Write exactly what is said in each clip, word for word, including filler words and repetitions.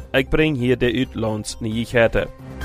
Ik breng hier de Uitlandsnyheiten.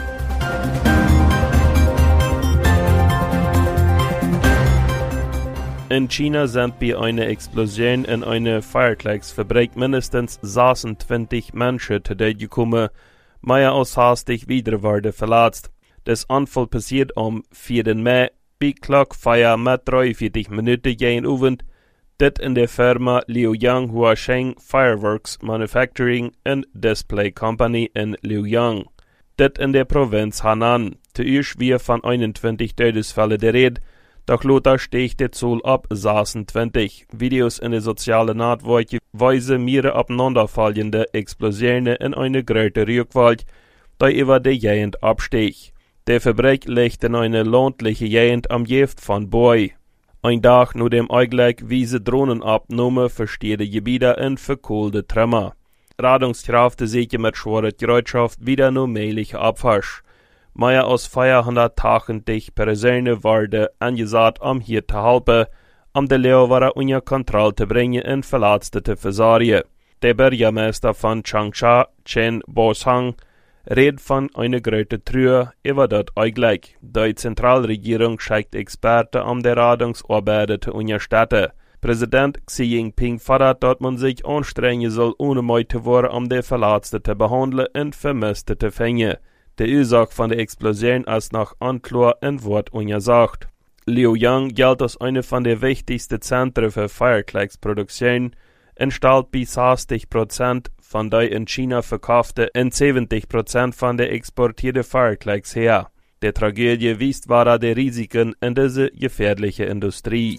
In China sind bei einer Explosion in einer Feuerwerksfabrik mindestens sechsundzwanzig Menschen zu Tode gekommen, mehr als hastig wieder wurde verletzt. Das Anfall passiert am vierten Mai, bei Klockfeier mit dreiundvierzig Minuten gegen Abend, das in der Firma Liuyang Huasheng Fireworks Manufacturing and Display Company in Liuyang. Das in der Provinz Henan. Zuerst wir von einundzwanzig Todesfällen der Rede, doch Lothar stieg der Zahl ab sechsundzwanzig. Videos in der sozialen Netzwerke weisen mehrere abeinanderfallende Explosionen in eine große Rückwald, die über die Gegend abstieg. Der Fabrik liegt in eine ländliche Gegend am Jeft von Boy. Ein Tag nach dem eigentlich wiese Drohnenabnahme verstehe Gebiete in verkohlte Trümmer. Radungskräfte sicher mit schwerer Gerätschaft wieder nur mähliche Abwasch. Mehr als vierhundertachtzig Personen waren angesagt, um hier zu helfen, um die Leeuwarden unter Kontrolle zu bringen und Verletzte zu versorgen. Der Bürgermeister von Changsha, Chen Bosang, redet von einer großen Trühe über das eigentlich. Die Zentralregierung schickt Experten, um die Radungsarbeiten zu unterstützen. Präsident Xi Jinping fordert, dass man sich anstrengen soll, ohne mehr zu werden, um die Verletzten zu behandeln und Vermisste zu finden. Die Ursache von der Explosion ist nach unklar und wird untersucht. Liuyang gilt als eine von den wichtigsten Zentren für Feuerwerksproduktion und stellt bis sechzig Prozent von der in China verkauften und siebzig Prozent von der exportierten Feuerwerks her. Die Tragödie weist wahrer die Risiken in dieser gefährlichen Industrie.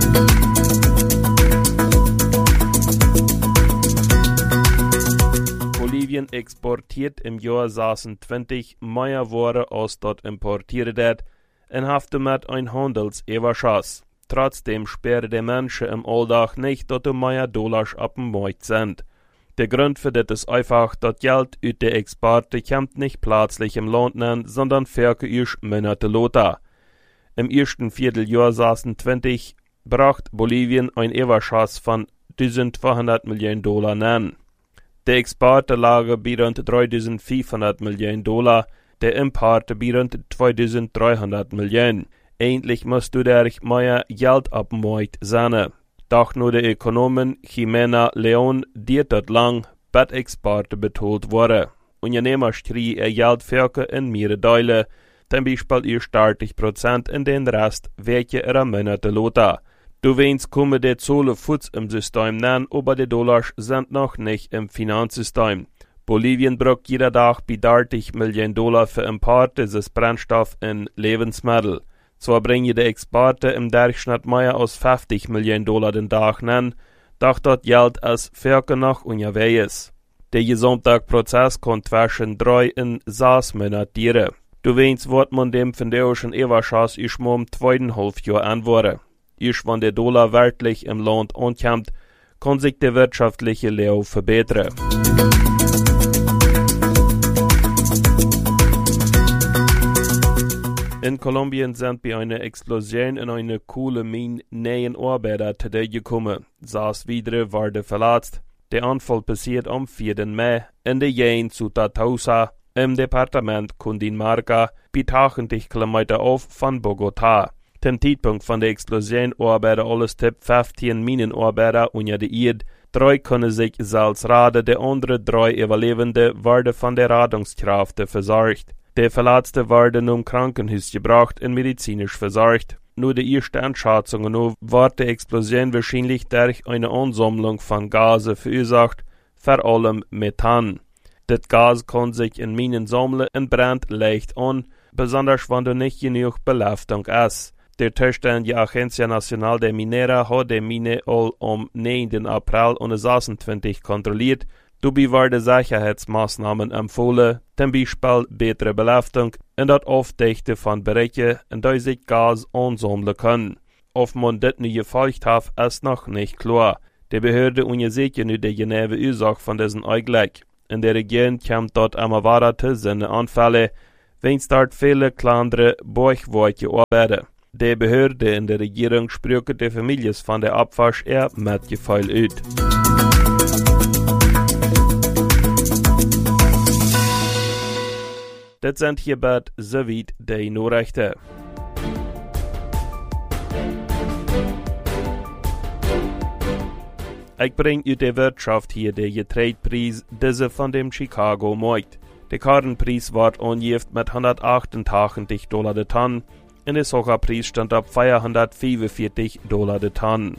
Bolivien exportiert im Jahr sechsundzwanzig mehr Waren als dort importiert wird und hafte mit ein Handelsüberschuss. Trotzdem sperren die Menschen im Alltag nicht, dass mehr Dollars auf dem Markt sind. Der Grund für das ist einfach, dass Geld aus der Exporte kommt nicht plötzlich im Land an, sondern für erst Monate Lothar. Im ersten Vierteljahr sechsundzwanzig brachte Bolivien ein Überschuss von eintausendzweihundert Millionen Dollar an. Die Exporte lagen bei rund dreitausendfünfhundert Millionen Dollar, der Importe bei rund zweitausenddreihundert Millionen. Endlich musst du dadurch mehr Geld auf dem Markt sein. Doch nur der Ökonomin Jimena Leon diert das lang, bis Exporte betont wurden. Unternehmer schrie ihr Geld für in mehrere Teile, zum Beispiel ihr dreißig Prozent in den Rest, welche ihre Monate Lothar. Du weinst kommen die Zolle Fuß im System nan, aber die Dollars sind noch nicht im Finanzsystem. Bolivien braucht jeder Tag bei dreißig Millionen Dollar für Import dieses Brennstoff in Lebensmittel. Zwar bringen die Exporte im Durchschnitt mehr als fünfzig Millionen Dollar den Tag an, doch das Geld ist vierke noch unterwegs. Der Gesamtprozess kann zwischen drei und sechs Monaten dauern. Du weinst, wird man dem von der schon Überschuss ich mal im zweiten Halbjahr antworten. Erst wenn der Dollar wirklich im Land ankommt, kann sich der wirtschaftliche Leo verbessern. In Kolumbien sind bei einer Explosion in einer Kohlemine neun Arbeiter zu Tode gekommen. Sechs weitere wurden verletzt. Der Anfall passiert am vierten Mai in der Gegend zu Tausa im Departement Cundinamarca, bei achtzig Kilometer auf von Bogotá. Zum Zeitpunkt von der Explosion arbeiten alles Tipp fünfzehn Minenarbeiter unter der Erde. Drei können sich selbst raden, die anderen drei Überlebende werden von der Rettungskräfte versorgt. Die Verletzten werden zum Krankenhaus gebracht und medizinisch versorgt. Nur die ersten Einschätzungen wird die Explosion wahrscheinlich durch eine Ansammlung von Gasen verursacht, vor allem Methan. Das Gas kann sich in Minen sammeln und brennt leicht an, besonders wenn da nicht genug Belüftung ist. Der zuständige Agencia Nacional de Minera hat die Mine all am neunten April sechsundzwanzig kontrolliert. Dabei werden Sicherheitsmaßnahmen empfohlen, zum Beispiel bessere Belüftung und das Aufdichten von Bereichen, in denen sich Gas ansammeln kann. Ob man das nicht gefolgt hat, ist noch nicht klar. Die Behörde untersucht nur die genaue Ursache von diesen Unglück. In der Region kommt dort immer weiter seine Anfälle, wenn es dort viele kleinere Bauchwerke arbeiten. Die Behörde in der Regierung sprechen die Familien von der Abwasch eher mit Gefühl aus. Dat sind hierbei soweit die Nachrichten. Ich bring u der Wirtschaft hier der Getreidepreis, diese von dem Chicago Markt. Der Kartenpreis war angegeben mit hundertachtundachtzig Dollar de Tonne und der Sojapreis stand auf vierhundertfünfundvierzig Dollar de Tonne.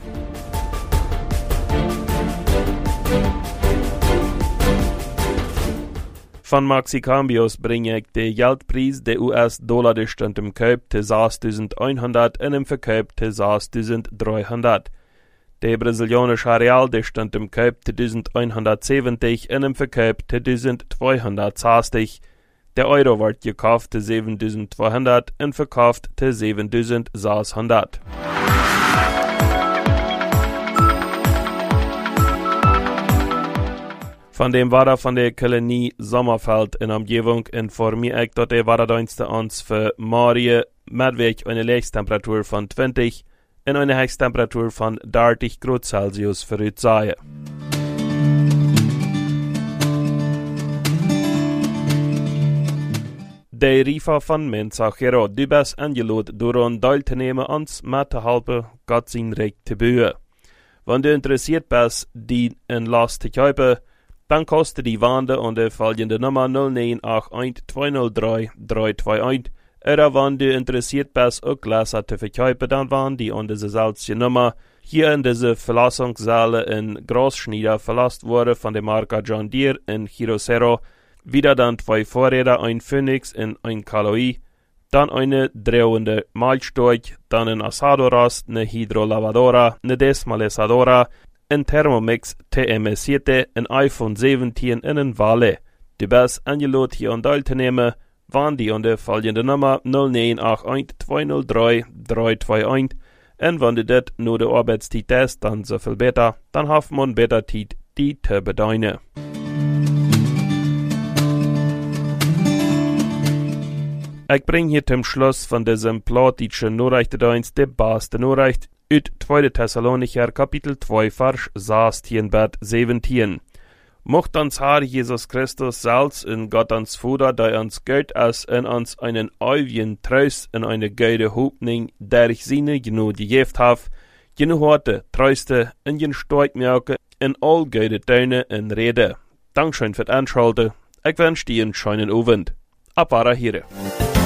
Von Maxicambios bringe ich den Geldpreis der U S-Dollar, der stand im Kauf zu sechstausendeinhundert und im Verkauf zu sechstausenddreihundert. Der brasilianische Real, der stand im Kauf zu elfhundertsiebzig und im Verkauf zu eintausendzweihundertsechzig. Der Euro wird gekauft zu siebentausendzweihundert und verkauft zu siebentausendsechshundert. Von dem Wetter von der Kolonie Sommerfeld in Umgebung informiere ich, dass der Wetterdienste uns für Marie mitweg eine Höchsttemperatur von zwanzig und eine Höchsttemperatur von dreißig Grad Celsius voraussehen. Der Riefer von Mensachero, du bist eingeladen, daran teilzunehmen, uns mitzuhelfen, Gott sein Reich zu bauen. Wenn du interessiert bist, die in Last zu kaufen, dann kostet die Wande und der folgende Nummer null neun acht eins zwei null drei drei zwei eins. Oder wenn du interessiert bist, auch Gläser zu verkaufen, dann waren die an diese selbe Nummer hier in diese Verlassungssäle in Großschnieder verlasst wurde von der Marke John Deere in Hirosero. Wieder dann zwei Vorräder, ein Phoenix und ein Kaloi, dann eine drehende Malzsteuch, dann ein Asadoras, eine Hydrolavadora, eine Desmalesadora, ein Thermomix T M S sieben, ein iPhone siebzehn und ein Wale. Du bist eingeladen, hier an teilzunehmen, wann die an der folgende Nummer null neun acht eins zwei null drei drei zwei eins. Und wenn du das nur der Arbeitszeit ist, dann so viel besser, dann haben wir besser Zeit, die zu bedeuten. Ich bring hier zum Schluss von diesem plattdeutschen Nachrichtendienst die beste Nachricht ut zweite Thessalonicher Kapitel zwei Vers sechzehn bis siebzehn. Mocht uns Herr Jesus Christus selbst und Gott uns Vater, der uns Gott ist, in uns einen ewigen Trost und eine gute Hoffnung, der ich seine Gnade gegeben habe, jene Worte, Tröste und jene Starkmerke in all gute Töne und Rede. Dankeschön für das Anschalten. Ich wünsche dir einen schönen Abend. Ab hier.